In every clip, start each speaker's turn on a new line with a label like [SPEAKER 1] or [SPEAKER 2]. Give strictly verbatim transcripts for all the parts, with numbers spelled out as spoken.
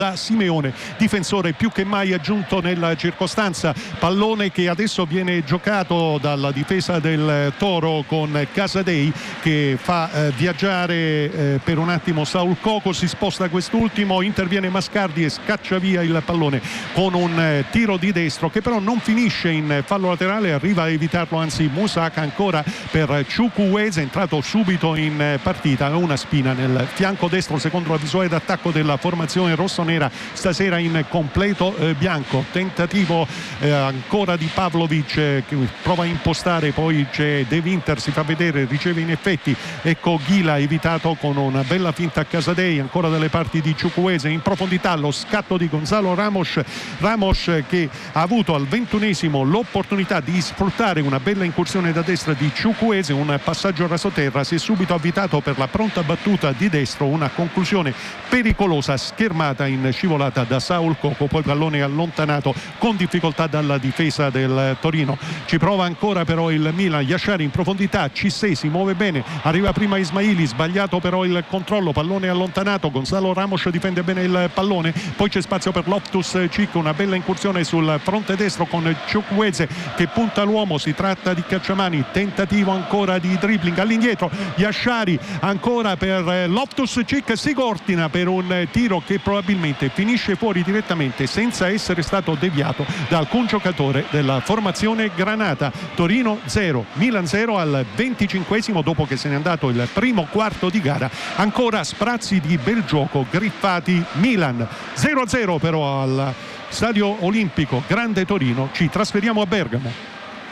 [SPEAKER 1] da Simeone, difensore più che mai aggiunto nella circostanza. Pallone che adesso viene giocato dalla difesa del Toro con Casadei che fa eh, viaggiare eh, per un attimo Saul Coco, si sposta quest'ultimo, interviene Mascardi e scaccia via il pallone con un eh, tiro di destro che però non finisce in fallo laterale, arriva a evitarlo anzi Musaka ancora per Chukwueze, entrato subito in eh, partita, una spina nel fianco destro secondo la visuale d'attacco della formazione rossonera stasera in completo eh, bianco. Tentativo eh, ancora di Pavlovic eh, che prova a impostare, poi c'è De Winter, si fa vedere, riceve in effetti, ecco Ghila evitato con una bella finta a Casadei, ancora dalle parti di Chukwueze in profondità, lo scatto di Gonzalo Ramos Ramos che ha avuto al ventunesimo l'opportunità di sfruttare una bella incursione da destra di Chukwueze, un passaggio rasoterra, si è subito avvitato per la pronta battuta di destro, una conclusione pericolosa schermata in scivolata da Saul Coco, poi pallone allontanato con difficoltà dalla difesa del Torino. Ci prova ancora però il Milan, Yashari in profondità, Cissé si muove bene, arriva prima Ismaili, sbagliato però il controllo, pallone allontanato, Gonzalo Ramos difende bene il pallone, poi c'è spazio per Loftus-Cheek, una bella incursione sul fronte destro con Chukwueze che punta l'uomo, si tratta di cacciamani, tentativo ancora di dribbling all'indietro, Yashari ancora per Loftus-Cheek, si cortina per un tiro che probabilmente finisce fuori direttamente senza essere stato deviato da alcun giocatore della formazione granata. Torino zero, Milan zero al venticinquesimo dopo che se n'è andato il primo quarto di gara, ancora sprazzi di bel gioco griffati Milan. zero a zero però al Stadio Olimpico Grande Torino. Ci trasferiamo a Bergamo.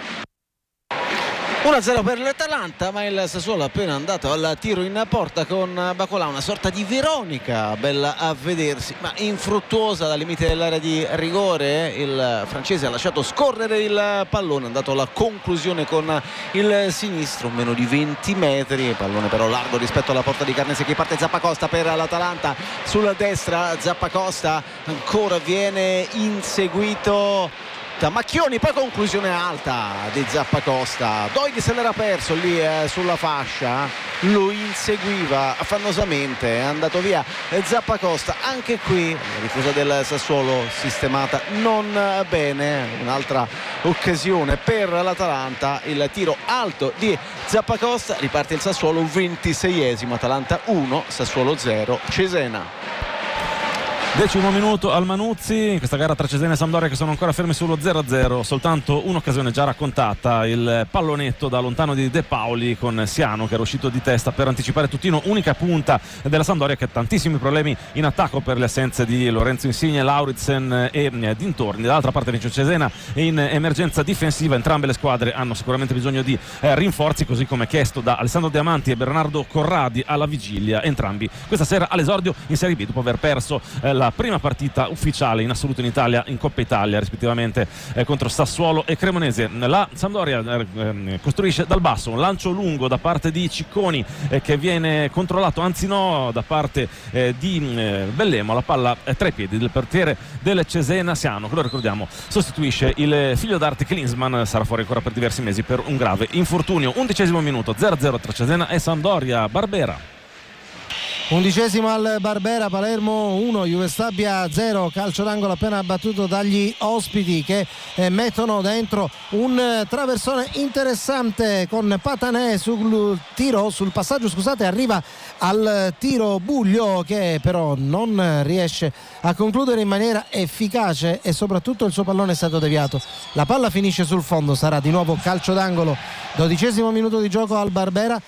[SPEAKER 2] uno a zero per l'Atalanta, ma il Sassuolo è appena andato al tiro in porta con Bacolà, una sorta di Veronica bella a vedersi ma infruttuosa dal limite dell'area di rigore. Il francese ha lasciato scorrere il pallone, è andato alla conclusione con il sinistro, meno di venti metri, pallone però largo rispetto alla porta di Carnese. Che parte Zappacosta per l'Atalanta sulla destra, Zappacosta ancora viene inseguito Macchioni, poi conclusione alta di Zappacosta. Doig se l'era perso lì eh, sulla fascia, lo inseguiva affannosamente, è andato via Zappacosta. Anche qui la difesa del Sassuolo sistemata non bene, un'altra occasione per l'Atalanta, il tiro alto di Zappacosta. Riparte il Sassuolo, ventiseiesimo, Atalanta uno, Sassuolo zero, Cesena.
[SPEAKER 3] Decimo minuto al Manuzzi, in questa gara tra Cesena e Sampdoria che sono ancora fermi sullo zero a zero, soltanto un'occasione già raccontata, il pallonetto da lontano di De Paoli con Siano che era uscito di testa per anticipare Tutino, unica punta della Sampdoria che ha tantissimi problemi in attacco per le assenze di Lorenzo Insigne, Lauritsen e dintorni. Dall'altra parte vince Cesena in emergenza difensiva, entrambe le squadre hanno sicuramente bisogno di eh, rinforzi, così come chiesto da Alessandro Diamanti e Bernardo Corradi alla vigilia, entrambi questa sera all'esordio in Serie B dopo aver perso eh, la prima partita ufficiale in assoluto in Italia in Coppa Italia rispettivamente eh, contro Sassuolo e Cremonese. La Sampdoria eh, costruisce dal basso un lancio lungo da parte di Cicconi eh, che viene controllato, anzi no, da parte eh, di eh, Bellemo, la palla è tra i piedi del portiere del Cesena Siano, che lo ricordiamo sostituisce il figlio d'arte Klinsmann, sarà fuori ancora per diversi mesi per un grave infortunio. Undicesimo minuto, zero a zero tra Cesena e Sampdoria. Barbera.
[SPEAKER 4] Undicesimo al Barbera, Palermo uno, Juve Stabia zero, calcio d'angolo appena battuto dagli ospiti che eh, mettono dentro un eh, traversone interessante con Patanè sul tiro, sul passaggio scusate, arriva al tiro Buglio che però non riesce a concludere in maniera efficace e soprattutto il suo pallone è stato deviato. La palla finisce sul fondo, sarà di nuovo calcio d'angolo. Dodicesimo minuto di gioco al Barbera.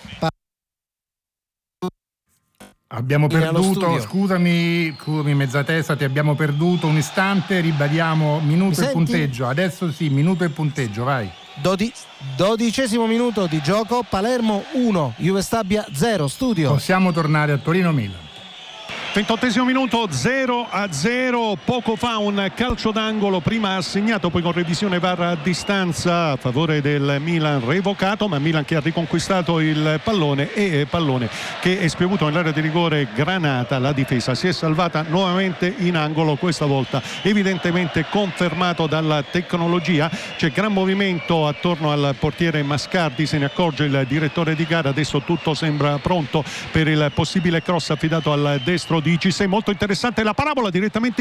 [SPEAKER 5] Abbiamo perduto, scusami, scusami Mezzatesta, ti abbiamo perduto un istante, ribadiamo minuto e punteggio. Adesso sì, minuto e punteggio, vai.
[SPEAKER 4] Dodi- dodicesimo minuto di gioco, Palermo uno, Juve Stabia zero, studio.
[SPEAKER 5] Possiamo tornare a Torino Milan.
[SPEAKER 1] ventottesimo minuto, zero a zero. Poco fa un calcio d'angolo, prima assegnato, poi con revisione V A R a distanza a favore del Milan, revocato, ma Milan che ha riconquistato il pallone e pallone che è spievuto nell'area di rigore Granata. La difesa si è salvata nuovamente in angolo, questa volta evidentemente confermato dalla tecnologia. C'è gran movimento attorno al portiere Mascardi, se ne accorge il direttore di gara. Adesso tutto sembra pronto per il possibile cross affidato al destro di G sei. Molto interessante la parabola direttamente